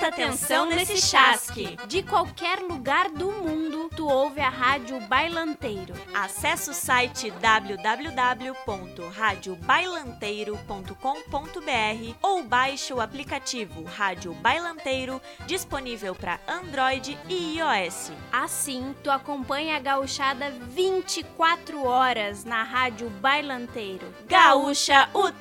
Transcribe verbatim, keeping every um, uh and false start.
Presta atenção nesse chasque. De qualquer lugar do mundo, tu ouve a Rádio Bailanteiro. Acesse o site w w w ponto rádio bailanteiro ponto com ponto b r ou baixe o aplicativo Rádio Bailanteiro, disponível para Android e iOS. Assim, tu acompanha a gauchada vinte e quatro horas na Rádio Bailanteiro. Gaúcha o